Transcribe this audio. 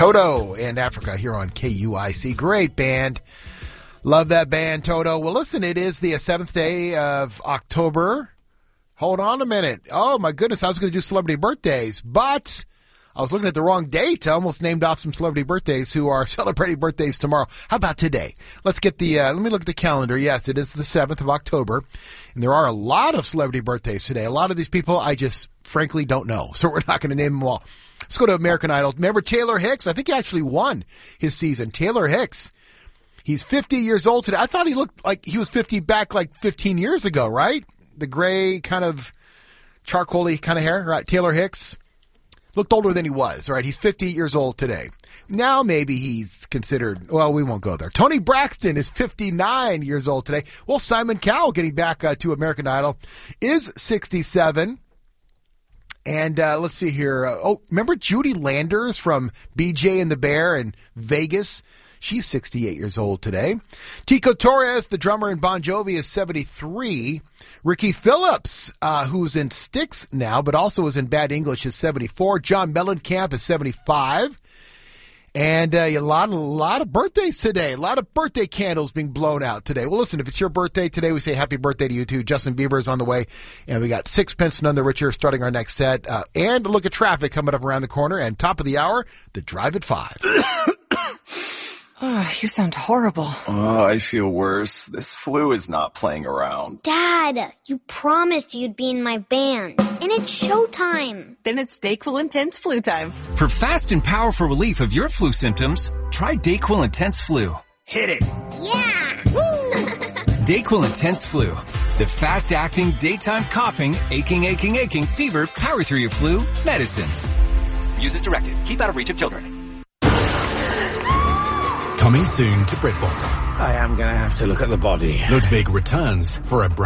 Toto and Africa here on KUIC. Great band. Love that band, Toto. Well, listen, it is the 7th day of October. Hold on a minute. Oh, my goodness, I was going to do celebrity birthdays, but I was looking at the wrong date. I almost named off some celebrity birthdays who are celebrating birthdays tomorrow. How about today? Let's get let me look at the calendar. Yes, it is the 7th of October, and there are a lot of celebrity birthdays today. A lot of these people I just frankly don't know, so we're not going to name them all. Let's go to American Idol. Remember Taylor Hicks? I think he actually won his season. Taylor Hicks. He's 50 years old today. I thought he looked like he was 50 back like 15 years ago, right? The gray kind of charcoal-y kind of hair, right? Taylor Hicks looked older than he was, right? He's 50 years old today. Now maybe he's considered, well, we won't go there. Tony Braxton is 59 years old today. Well, Simon Cowell, getting back to American Idol, is 67. And let's see here. Remember Judy Landers from BJ and the Bear in Vegas? She's 68 years old today. Tico Torres, the drummer in Bon Jovi, is 73. Ricky Phillips, who's in Styx now, but also is in Bad English, is 74. John Mellencamp is 75. And a lot of birthdays today. A lot of birthday candles being blown out today. Well, listen, if it's your birthday today, we say happy birthday to you too. Justin Bieber is on the way. And we got Sixpence None the Richer starting our next set. And a look at traffic coming up around the corner. And top of the hour, the Drive at 5. Oh, you sound horrible. Oh, I feel worse. This flu is not playing around. Dad, you promised you'd be in my band. And it's showtime. Then it's DayQuil Intense Flu time. For fast and powerful relief of your flu symptoms, try DayQuil Intense Flu. Hit it. Yeah! DayQuil Intense Flu. The fast-acting, daytime coughing, aching, fever, power through your flu medicine. Use as directed. Keep out of reach of children. Coming soon to BritBox. I am going to have to look at the body. Ludwig returns for a brand